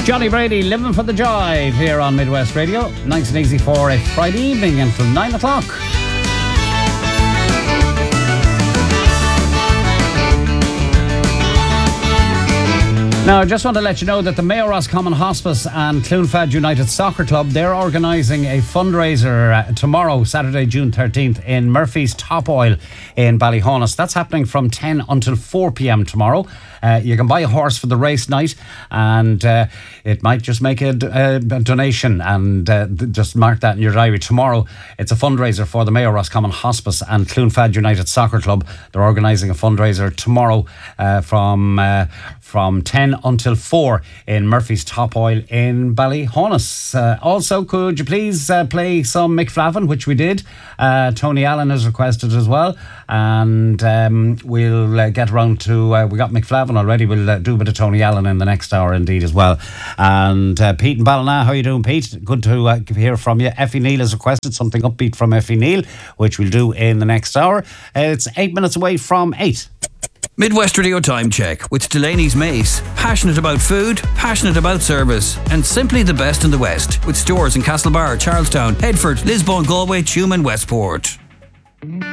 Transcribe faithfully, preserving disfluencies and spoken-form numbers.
Johnny Brady, Living for the Jive here on Midwest Radio. Nice and easy for a Friday evening until nine o'clock. Now, I just want to let you know that the Mayo Roscommon Hospice and Cloonfad United Soccer Club, they're organising a fundraiser uh, tomorrow, Saturday, June thirteenth, in Murphy's Top Oil in Ballyhonus. That's happening from ten until four p.m. tomorrow. Uh, you can buy a horse for the race night, and uh, it might just make a, a, a donation, and uh, just mark that in your diary. Tomorrow, it's a fundraiser for the Mayo Roscommon Hospice and Cloonfad United Soccer Club. They're organising a fundraiser tomorrow uh, from uh, from ten until four in Murphy's Top Oil in Ballyhonus. Uh, also, could you please uh, play some Mick Flavin, which we did. Uh, Tony Allen has requested as well, and um, we'll uh, get around to, uh, we got Mick Flavin already, we'll uh, do a bit of Tony Allen in the next hour indeed as well. And uh, Pete and Ballina, how are you doing, Pete? Good to uh, hear from you. Effie Neal has requested something upbeat from Effie Neal, which we'll do in the next hour. Uh, it's eight minutes away from eight. Midwest Radio Time Check with Delaney's Mace. Passionate about food, passionate about service, and simply the best in the West. With stores in Castlebar, Charlestown, Headford, Lisbon, Galway, Tuam and Westport.